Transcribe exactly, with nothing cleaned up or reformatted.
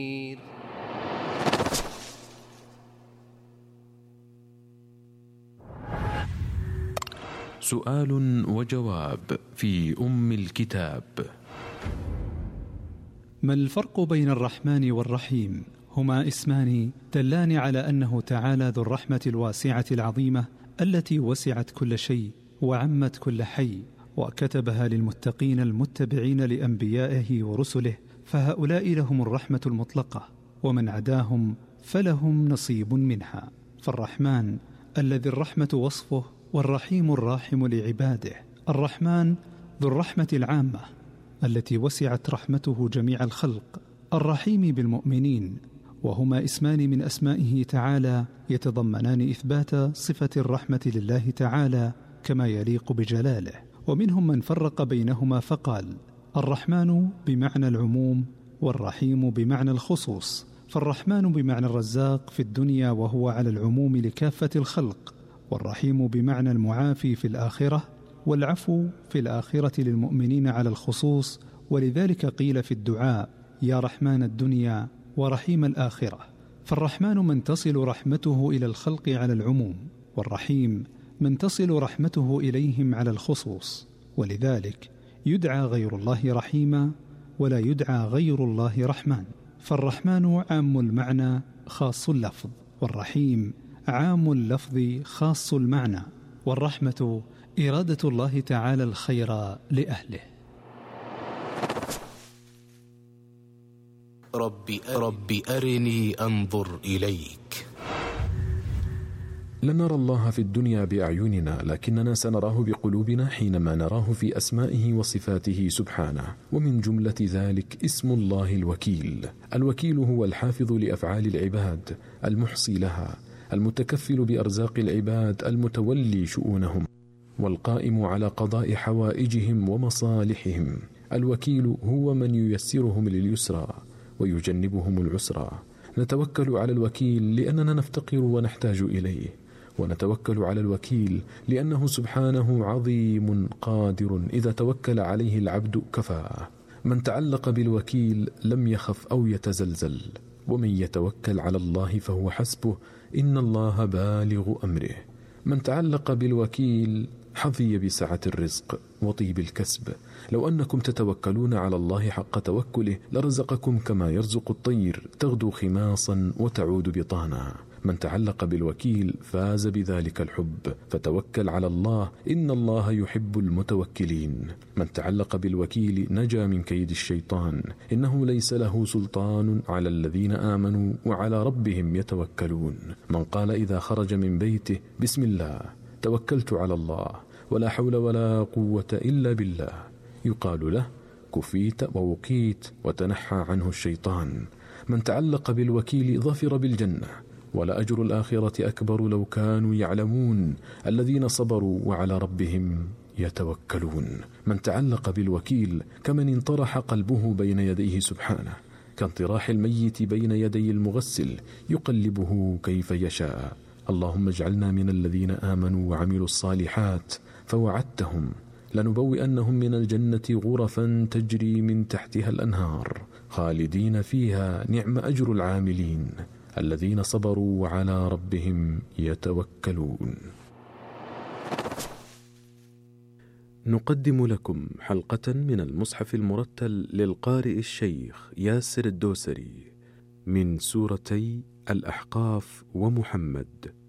سؤال وجواب في أم الكتاب. ما الفرق بين الرحمن والرحيم؟ هما اسمان دلان على أنه تعالى ذو الرحمة الواسعة العظيمة التي وسعت كل شيء وعمت كل حي، وكتبها للمتقين المتبعين لأنبيائه ورسله، فهؤلاء لهم الرحمة المطلقة، ومن عداهم فلهم نصيب منها. فالرحمن الذي الرحمة وصفه، والرحيم الراحم لعباده. الرحمن ذو الرحمة العامة التي وسعت رحمته جميع الخلق، الرحيم بالمؤمنين، وهما اسمان من أسمائه تعالى يتضمنان إثبات صفة الرحمة لله تعالى كما يليق بجلاله. ومنهم من فرق بينهما فقال: الرحمن بمعنى العموم، والرحيم بمعنى الخصوص. فالرحمن بمعنى الرزاق في الدنيا وهو على العموم لكافة الخلق، والرحيم بمعنى المعافي في الآخرة، والعفو في الآخرة للمؤمنين على الخصوص. ولذلك قيل في الدعاء: يا رحمن الدنيا ورحيم الآخرة. فالرحمن من تصل رحمته إلى الخلق على العموم، والرحيم من تصل رحمته إليهم على الخصوص. ولذلك يدعى غير الله رحيما، ولا يدعى غير الله رحمن. فالرحمن عام المعنى خاص اللفظ، والرحيم عام اللفظ خاص المعنى. والرحمة إرادة الله تعالى الخير لأهله. رب رب أرني أنظر إليك. لن نرى الله في الدنيا بأعيننا، لكننا سنراه بقلوبنا حينما نراه في أسمائه وصفاته سبحانه. ومن جملة ذلك اسم الله الوكيل. الوكيل هو الحافظ لأفعال العباد، المحصي لها، المتكفل بأرزاق العباد، المتولي شؤونهم، والقائم على قضاء حوائجهم ومصالحهم. الوكيل هو من ييسرهم لليسرى ويجنبهم العسرى. نتوكل على الوكيل لأننا نفتقر ونحتاج إليه، ونتوكل على الوكيل لأنه سبحانه عظيم قادر، إذا توكل عليه العبد كفاه. من تعلق بالوكيل لم يخف أو يتزلزل، ومن يتوكل على الله فهو حسبه، إن الله بالغ أمره. من تعلق بالوكيل حظي بسعة الرزق وطيب الكسب. لو أنكم تتوكلون على الله حق توكله لرزقكم كما يرزق الطير، تغدو خماصا وتعود بطانا. من تعلق بالوكيل فاز بذلك الحب، فتوكل على الله، إن الله يحب المتوكلين. من تعلق بالوكيل نجا من كيد الشيطان، إنه ليس له سلطان على الذين آمنوا وعلى ربهم يتوكلون. من قال إذا خرج من بيته: بسم الله توكلت على الله، ولا حول ولا قوة إلا بالله، يقال له: كفيت ووقيت وتنحى عنه الشيطان. من تعلق بالوكيل ظفر بالجنة، ولا أجر الآخرة أكبر لو كانوا يعلمون، الذين صبروا وعلى ربهم يتوكلون. من تعلق بالوكيل كمن انطرح قلبه بين يديه سبحانه، كانطراح الميت بين يدي المغسل يقلبه كيف يشاء. اللهم اجعلنا من الذين آمنوا وعملوا الصالحات، فوعدتهم لنبوئنهم من الجنة غرفا تجري من تحتها الأنهار خالدين فيها، نعم أجر العاملين الذين صبروا وعلى ربهم يتوكلون. نقدم لكم حلقة من المصحف المرتل للقارئ الشيخ ياسر الدوسري من سورتي الأحقاف ومحمد.